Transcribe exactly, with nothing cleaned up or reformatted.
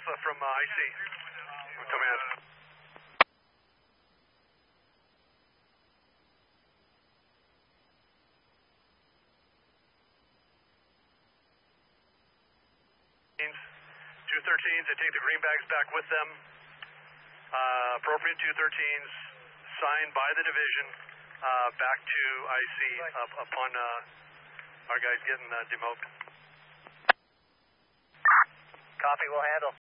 Alpha from uh, I C. Command. two thirteens, they take the green bags back with them. Uh, appropriate two thirteens, signed by the division, uh, back to I C up, upon uh, our guys getting uh, demoted. Copy, we'll handle.